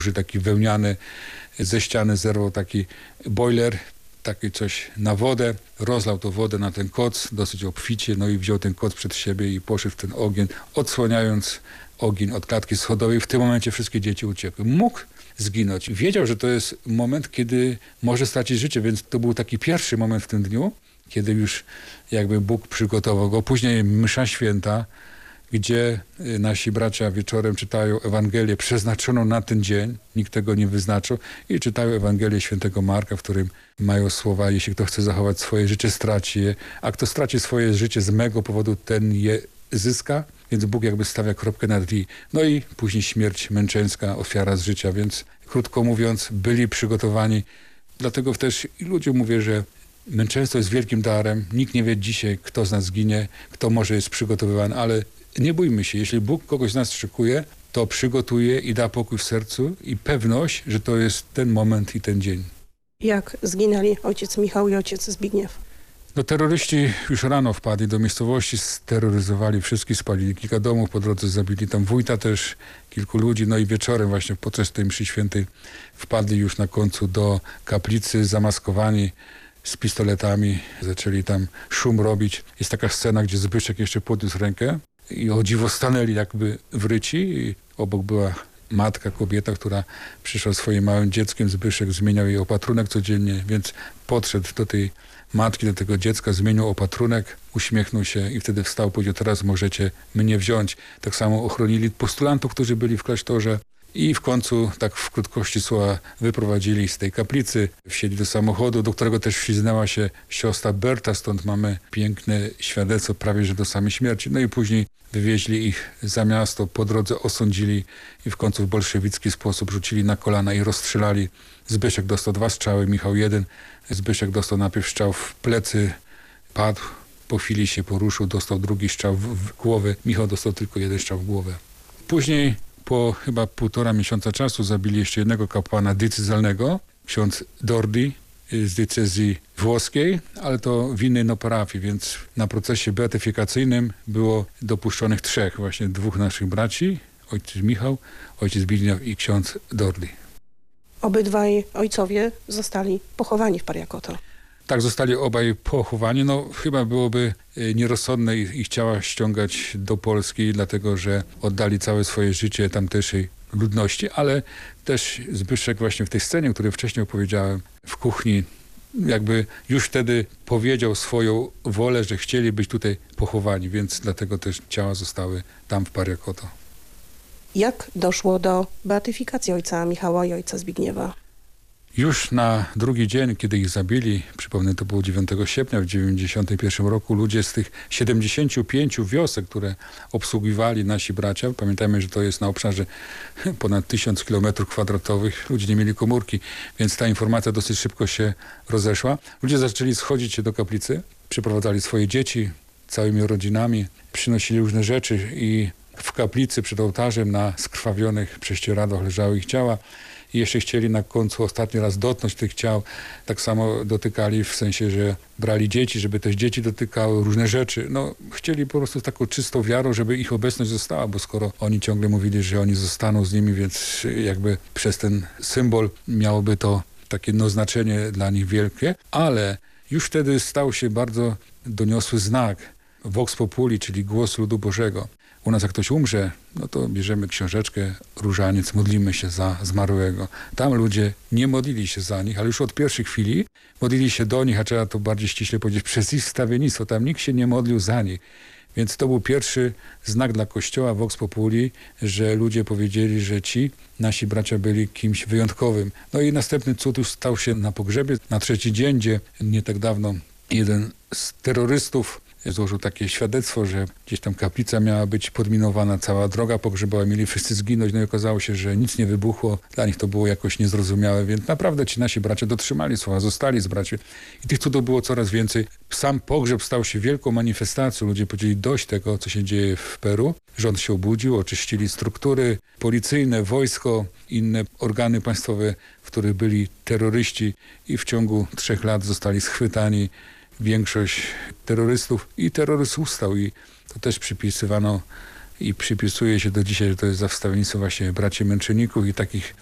że taki wełniany ze ściany zerwał taki boiler, takie coś na wodę, rozlał to wodę na ten koc dosyć obficie, no i wziął ten koc przed siebie i poszedł w ten ogień, odsłaniając ogień od klatki schodowej. W tym momencie wszystkie dzieci uciekły. Mógł zginąć. Wiedział, że to jest moment, kiedy może stracić życie, więc to był taki pierwszy moment w tym dniu, kiedy już jakby Bóg przygotował go. Później msza święta, gdzie nasi bracia wieczorem czytają Ewangelię przeznaczoną na ten dzień, nikt tego nie wyznaczył, i czytają Ewangelię świętego Marka, w którym mają słowa: jeśli kto chce zachować swoje życie, straci je, a kto straci swoje życie z mego powodu, ten je zyska. Więc Bóg jakby stawia kropkę nad i. No i później śmierć męczeńska, ofiara z życia, więc krótko mówiąc byli przygotowani. Dlatego też i ludziom mówię, że męczeństwo jest wielkim darem. Nikt nie wie dzisiaj, kto z nas zginie, kto może jest przygotowywany, ale nie bójmy się. Jeśli Bóg kogoś z nas szykuje, to przygotuje i da pokój w sercu i pewność, że to jest ten moment i ten dzień. Jak zginęli ojciec Michał i ojciec Zbigniew? No, terroryści już rano wpadli do miejscowości, steroryzowali wszystkich, spalili kilka domów, po drodze zabili tam wójta też, kilku ludzi, no i wieczorem właśnie podczas tej mszy świętej wpadli już na końcu do kaplicy, zamaskowani z pistoletami, zaczęli tam szum robić. Jest taka scena, gdzie Zbyszek jeszcze podniósł rękę i o dziwo stanęli jakby wryci i obok była matka, kobieta, która przyszła swoim małym dzieckiem. Zbyszek zmieniał jej opatrunek codziennie, więc podszedł do tej matki, do tego dziecka, zmienił opatrunek, uśmiechnął się i wtedy wstał, powiedział: teraz możecie mnie wziąć. Tak samo ochronili postulantów, którzy byli w klasztorze i w końcu, tak w krótkości słowa, wyprowadzili z tej kaplicy, wsiedli do samochodu, do którego też wśliznęła się siostra Berta, stąd mamy piękne świadectwo prawie że do samej śmierci. No i później wywieźli ich za miasto, po drodze osądzili i w końcu w bolszewicki sposób rzucili na kolana i rozstrzelali. Zbyszek dostał 2 strzały, Michał 1. Zbyszek dostał najpierw strzał w plecy, padł, po chwili się poruszył, dostał drugi strzał w głowę. Michał dostał tylko 1 strzał w głowę. Później po chyba 1,5 miesiąca czasu zabili jeszcze jednego kapłana diecezjalnego, ksiądz Dordi z diecezji włoskiej, ale to w innej parafii, więc na procesie beatyfikacyjnym było dopuszczonych 3, właśnie 2 naszych braci, ojciec Michał, ojciec Zbigniew i ksiądz Dordi. Obydwaj ojcowie zostali pochowani w Pariakoto. Tak, zostali obaj pochowani. No chyba byłoby nierozsądne ich ciała ściągać do Polski, dlatego że oddali całe swoje życie tamtejszej ludności, ale też Zbyszek właśnie w tej scenie, o której wcześniej opowiedziałem, w kuchni, jakby już wtedy powiedział swoją wolę, że chcieli być tutaj pochowani, więc dlatego też ciała zostały tam w Pariakoto. Jak doszło do beatyfikacji ojca Michała i ojca Zbigniewa? Już na drugi dzień, kiedy ich zabili, przypomnę, to było 9 sierpnia w 1991 roku, ludzie z tych 75 wiosek, które obsługiwali nasi bracia, pamiętajmy, że to jest na obszarze ponad 1000 km², ludzie nie mieli komórki, więc ta informacja dosyć szybko się rozeszła. Ludzie zaczęli schodzić się do kaplicy, przyprowadzali swoje dzieci całymi rodzinami, przynosili różne rzeczy i w kaplicy przed ołtarzem na skrwawionych prześcieradłach leżały ich ciała. I jeszcze chcieli na końcu ostatni raz dotknąć tych ciał. Tak samo dotykali, w sensie, że brali dzieci, żeby też dzieci dotykały różne rzeczy. No, chcieli po prostu z taką czystą wiarą, żeby ich obecność została, bo skoro oni ciągle mówili, że oni zostaną z nimi, więc jakby przez ten symbol miałoby to takie znaczenie dla nich wielkie. Ale już wtedy stał się bardzo doniosły znak Vox Populi, czyli głos ludu Bożego. U nas jak ktoś umrze, no to bierzemy książeczkę, różaniec, modlimy się za zmarłego. Tam ludzie nie modlili się za nich, ale już od pierwszej chwili modlili się do nich, a trzeba to bardziej ściśle powiedzieć, przez ich wstawiennictwo. Tam nikt się nie modlił za nich. Więc to był pierwszy znak dla Kościoła Vox Populi, że ludzie powiedzieli, że ci nasi bracia byli kimś wyjątkowym. No i następny cud już stał się na pogrzebie. Na 3. dzień, gdzie nie tak dawno jeden z terrorystów złożył takie świadectwo, że gdzieś tam kaplica miała być podminowana, cała droga pogrzebowa, mieli wszyscy zginąć, no i okazało się, że nic nie wybuchło, dla nich to było jakoś niezrozumiałe, więc naprawdę ci nasi bracia dotrzymali słowa, zostali z braci i tych cudów było coraz więcej. Sam pogrzeb stał się wielką manifestacją, ludzie powiedzieli dość tego, co się dzieje w Peru. Rząd się obudził, oczyścili struktury policyjne, wojsko, inne organy państwowe, w których byli terroryści i w ciągu 3 lat zostali schwytani. Większość terrorystów i terroryzm ustał i to też przypisywano i przypisuje się do dzisiaj, że to jest za wstawiennictwo właśnie braci męczenników i takich